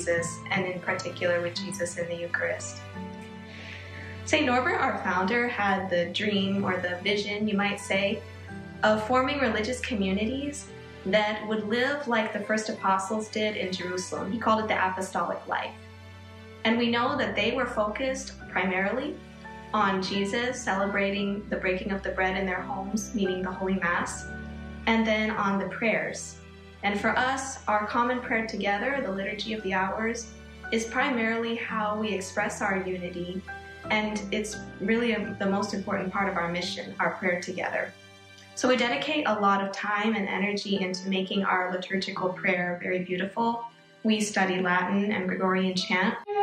Jesus, and in particular with Jesus in the Eucharist. St. Norbert, our founder, had the dream, or the vision, you might say, of forming religious communities that would live like the first apostles did in Jerusalem. He called it the apostolic life. And we know that they were focused primarily on Jesus, celebrating the breaking of the bread in their homes, meaning the Holy Mass, and then on the prayers. And for us, our common prayer together, the Liturgy of the Hours, is primarily how we express our unity, and it's really the most important part of our mission, our prayer together. So we dedicate a lot of time and energy into making our liturgical prayer very beautiful. We study Latin and Gregorian chant.